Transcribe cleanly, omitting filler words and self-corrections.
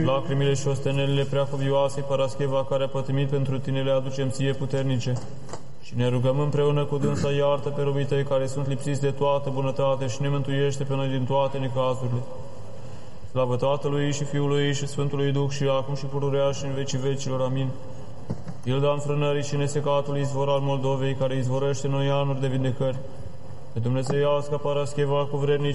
Lacrimile și ostenelile preacuvioasei Parascheva, care a pătimit pentru tine, le aducem ție puternice. Și ne rugăm împreună cu dânsa, iartă pe robii tăi care sunt lipsiți de toată bunătate și ne mântuiește pe noi din toate necazurile. Slavă Tatălui și Fiului și Sfântului Duh și acum și pururea și în vecii vecilor. Amin. Pilda înfrânării și nesecatul izvor al Moldovei, care izvorăște noi anuri de vindecări. Pe dumnezeiasca Parascheva cu vrednici